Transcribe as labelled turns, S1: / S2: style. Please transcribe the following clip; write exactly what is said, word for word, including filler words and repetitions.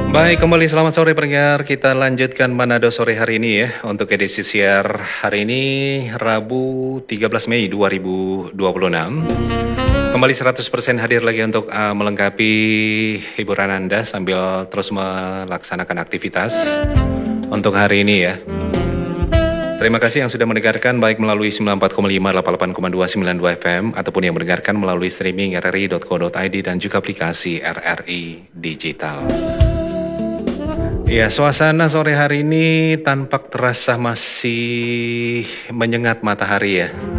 S1: Baik, kembali selamat sore pendengar. Kita lanjutkan Manado sore hari ini ya. Untuk edisi siar hari ini Rabu tiga belas Mei dua ribu dua puluh enam. Kembali seratus persen hadir lagi untuk uh, melengkapi hiburan Anda sambil terus melaksanakan aktivitas untuk hari ini ya. Terima kasih yang sudah mendengarkan baik melalui sembilan puluh empat koma lima, delapan puluh delapan koma dua, sembilan puluh dua F M ataupun yang mendengarkan melalui streaming r r i dot co dot i d dan juga aplikasi R R I Digital. Ya, suasana sore hari ini tampak terasa masih menyengat matahari ya.